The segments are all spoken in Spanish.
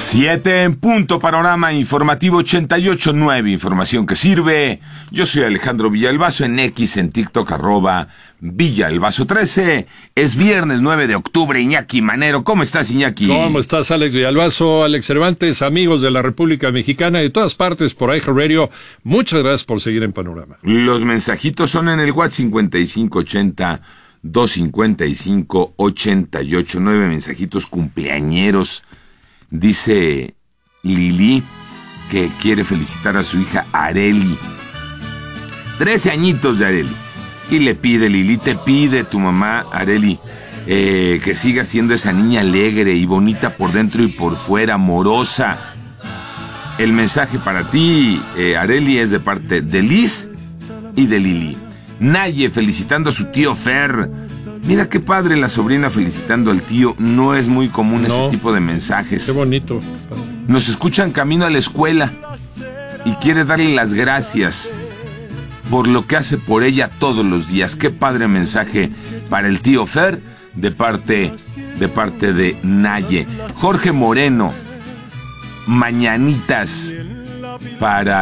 7 en punto, panorama informativo 88.9, información que sirve. Yo soy Alejandro Villalbazo, en X, en TikTok, @Villalbazo13. Es viernes 9 de octubre, Iñaki Manero. ¿Cómo estás, Iñaki? ¿Cómo estás, Alex Villalbazo, Alex Cervantes, amigos de la República Mexicana y de todas partes por iHeartRadio? Muchas gracias por seguir en Panorama. Los mensajitos son en el WhatsApp 5580-255-88.9, mensajitos cumpleañeros. Dice Lili que quiere felicitar a su hija Areli. 13 añitos de Areli. Y le pide, Lili, te pide tu mamá, Areli, que siga siendo esa niña alegre y bonita por dentro y por fuera, amorosa. El mensaje para ti, Areli, es de parte de Liz y de Lili. Naye felicitando a su tío Fer. Mira qué padre, la sobrina felicitando al tío. No es muy común ese tipo de mensajes. Qué bonito. Nos escuchan camino a la escuela y quiere darle las gracias por lo que hace por ella todos los días. Qué padre mensaje para el tío Fer de parte de Naye. Jorge Moreno, mañanitas para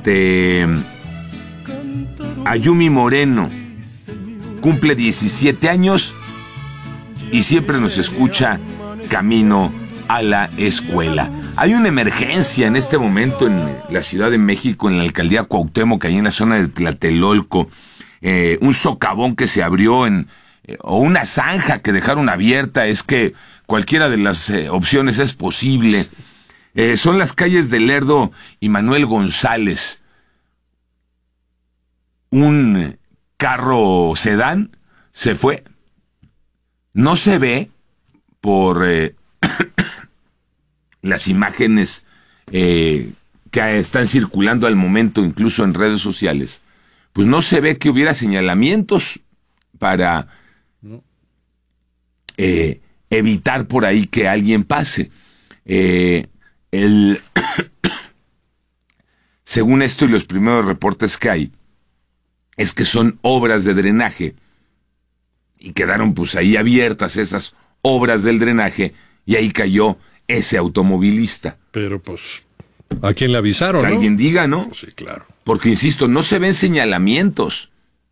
Ayumi Moreno. Cumple 17 años y siempre nos escucha camino a la escuela. Hay una emergencia en este momento en la Ciudad de México, en la alcaldía Cuauhtémoc, ahí en la zona de Tlatelolco. Un socavón que se abrió o una zanja que dejaron abierta. Es que cualquiera de las opciones es posible. Son las calles de Lerdo y Manuel González. Un carro sedán se fue. No se ve por las imágenes que están circulando al momento, incluso en redes sociales. Pues no se ve que hubiera señalamientos para evitar por ahí que alguien pase. Según esto y los primeros reportes que hay, es que son obras de drenaje y quedaron pues ahí abiertas esas obras del drenaje y ahí cayó ese automovilista. Pero pues, ¿a quién le avisaron, que no? Alguien diga, ¿no? Pues sí, claro. Porque, insisto, no se ven señalamientos.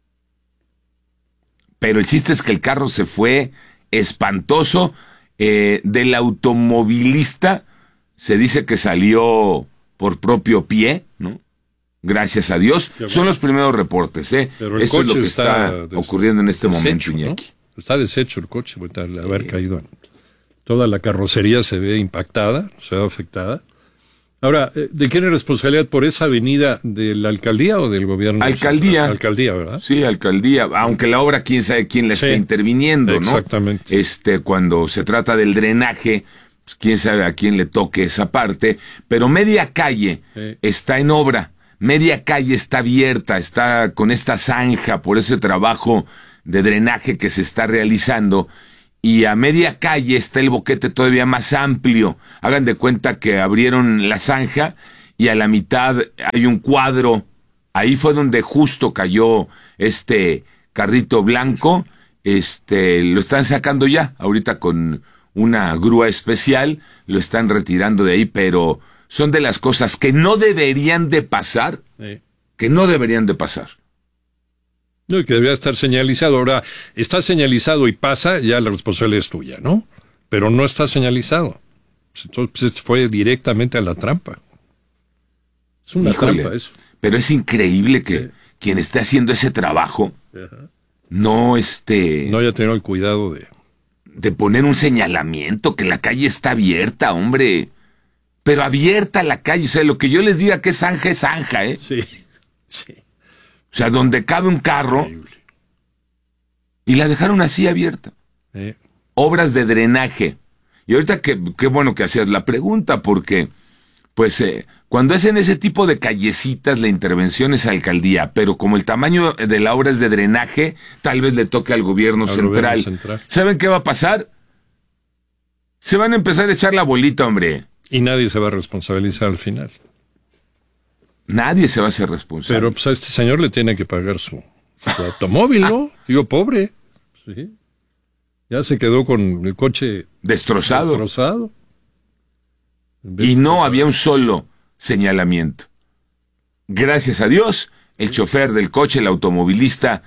Pero el chiste es que el carro se fue espantoso. Del automovilista se dice que salió por propio pie, ¿no? Gracias a Dios. Bueno. Son los primeros reportes, Pero esto es lo que está ocurriendo en este momento, Iñaki. ¿No? Está deshecho el coche, al haber caído. Toda la carrocería se ve impactada, se ve afectada. Ahora, ¿de quién es responsabilidad por esa avenida? ¿De la alcaldía o del gobierno? Alcaldía. Alcaldía, ¿verdad? Sí, alcaldía. Aunque la obra, quién sabe quién la está interviniendo, ¿no? Exactamente. Cuando se trata del drenaje, pues quién sabe a quién le toque esa parte. Pero media calle está en obra. Media calle está abierta, está con esta zanja por ese trabajo de drenaje que se está realizando. Y a media calle está el boquete todavía más amplio. Hagan de cuenta que abrieron la zanja y a la mitad hay un cuadro. Ahí fue donde justo cayó este carrito blanco. Lo están sacando ya, ahorita con una grúa especial. Lo están retirando de ahí, pero son de las cosas que no deberían de pasar. Que no deberían de pasar. No, que debería estar señalizado. Ahora, está señalizado y pasa, ya la responsabilidad es tuya, ¿no? Pero no está señalizado. Entonces fue directamente a la trampa. Es una trampa eso. Pero es increíble que quien esté haciendo ese trabajo no haya tenido el cuidado de poner un señalamiento, que la calle está abierta, hombre. Pero abierta la calle. O sea, lo que yo les diga que es zanja, Sí, sí. O sea, donde cabe un carro. Increíble. Y la dejaron así abierta. Obras de drenaje. Y ahorita qué bueno que hacías la pregunta, porque pues cuando es en ese tipo de callecitas la intervención es alcaldía, pero como el tamaño de la obra es de drenaje, tal vez le toque al gobierno central. ¿Saben qué va a pasar? Se van a empezar a echar la bolita, hombre. Y nadie se va a responsabilizar al final. Nadie se va a hacer responsable. Pero pues a este señor le tiene que pagar su automóvil, ¿no? Digo, pobre. Sí. Ya se quedó con el coche destrozado. y no había un solo señalamiento. Gracias a Dios, el chofer del coche, el automovilista,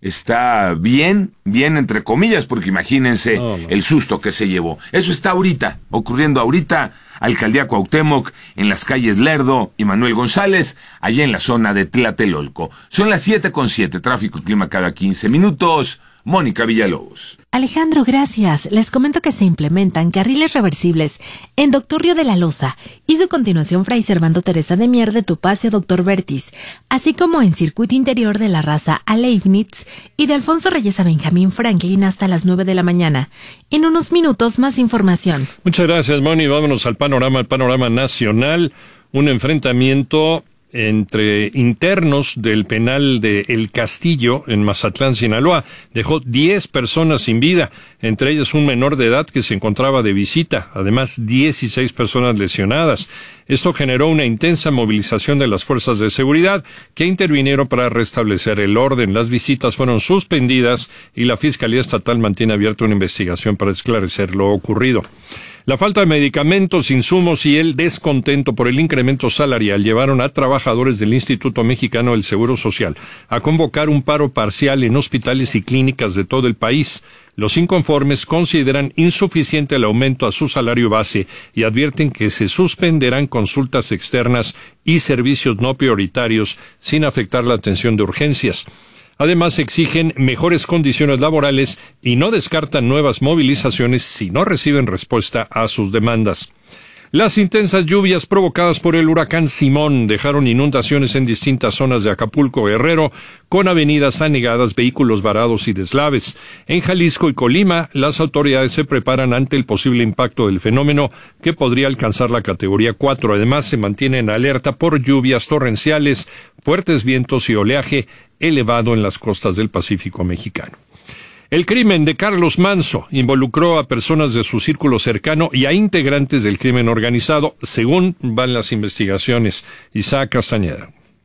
está bien entre comillas, porque imagínense el susto que se llevó. Eso está ocurriendo ahorita, Alcaldía Cuauhtémoc, en las calles Lerdo y Manuel González, allá en la zona de Tlatelolco. Son las 7:07, tráfico y clima cada 15 minutos. Mónica Villalobos. Alejandro, gracias. Les comento que se implementan carriles reversibles en Doctor Río de la Loza y su continuación Fray Servando Teresa de Mier de Topacio Doctor Vertis, así como en circuito interior de la Raza a Leibniz y de Alfonso Reyes a Benjamín Franklin hasta las 9 de la mañana. En unos minutos más información. Muchas gracias, Moni. Vámonos al panorama nacional. Un enfrentamiento entre internos del penal de El Castillo en Mazatlán, Sinaloa, dejó 10 personas sin vida, entre ellas un menor de edad que se encontraba de visita, además 16 personas lesionadas. Esto generó una intensa movilización de las fuerzas de seguridad que intervinieron para restablecer el orden. Las visitas fueron suspendidas y la Fiscalía Estatal mantiene abierta una investigación para esclarecer lo ocurrido. La falta de medicamentos, insumos y el descontento por el incremento salarial llevaron a trabajadores del Instituto Mexicano del Seguro Social a convocar un paro parcial en hospitales y clínicas de todo el país. Los inconformes consideran insuficiente el aumento a su salario base y advierten que se suspenderán consultas externas y servicios no prioritarios sin afectar la atención de urgencias. Además, exigen mejores condiciones laborales y no descartan nuevas movilizaciones si no reciben respuesta a sus demandas. Las intensas lluvias provocadas por el huracán Simón dejaron inundaciones en distintas zonas de Acapulco, Guerrero, con avenidas anegadas, vehículos varados y deslaves. En Jalisco y Colima, las autoridades se preparan ante el posible impacto del fenómeno que podría alcanzar la categoría 4. Además, se mantiene en alerta por lluvias torrenciales, fuertes vientos y oleaje elevado en las costas del Pacífico mexicano. El crimen de Carlos Manzo involucró a personas de su círculo cercano y a integrantes del crimen organizado, según van las investigaciones. Isaac Castañeda.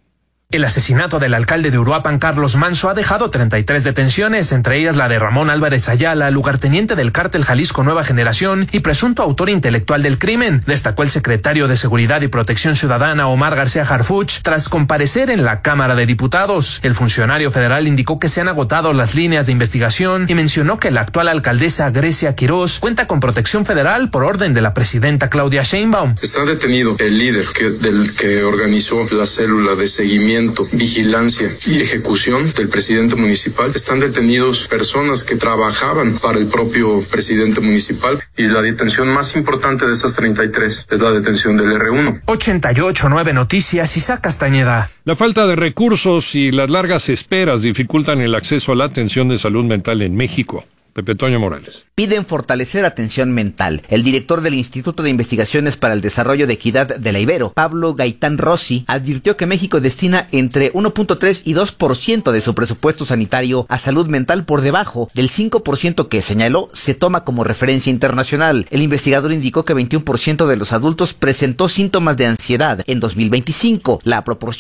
El asesinato del alcalde de Uruapan, Carlos Manzo, ha dejado 33 detenciones, entre ellas la de Ramón Álvarez Ayala, lugarteniente del cártel Jalisco Nueva Generación y presunto autor intelectual del crimen, destacó el secretario de Seguridad y Protección Ciudadana, Omar García Harfuch, tras comparecer en la Cámara de Diputados. El funcionario federal indicó que se han agotado las líneas de investigación y mencionó que la actual alcaldesa Grecia Quirós cuenta con protección federal por orden de la presidenta Claudia Sheinbaum. Está detenido el líder del que organizó la célula de seguimiento, vigilancia y ejecución del presidente municipal. Están detenidos personas que trabajaban para el propio presidente municipal y la detención más importante de esas 33 es la detención del R1. 88.9 Noticias, Isaac Castañeda. La falta de recursos y las largas esperas dificultan el acceso a la atención de salud mental en México. Pepe Toño Morales. Piden fortalecer atención mental. El director del Instituto de Investigaciones para el Desarrollo de Equidad de la Ibero, Pablo Gaitán Rossi, advirtió que México destina entre 1.3 y 2% de su presupuesto sanitario a salud mental, por debajo del 5% que, señaló, se toma como referencia internacional. El investigador indicó que 21% de los adultos presentó síntomas de ansiedad en 2025. La proporción